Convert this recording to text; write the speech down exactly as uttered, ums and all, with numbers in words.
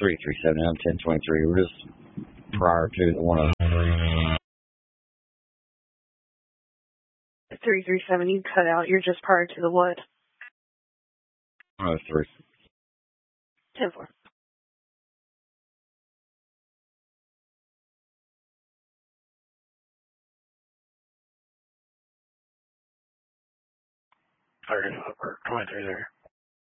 three three seven, I'm ten twenty-three. We're just prior to the one oh three. three three seven, you cut out. You're just prior to the what? one oh three. ten four. Sorry, twenty-three there.